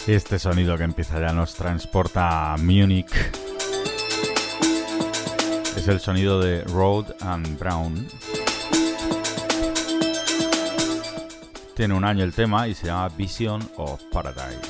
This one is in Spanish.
Este sonido que empieza ya nos transporta a Múnich. Es el sonido de Road and Brown. Tiene un año el tema y se llama Vision of Paradise.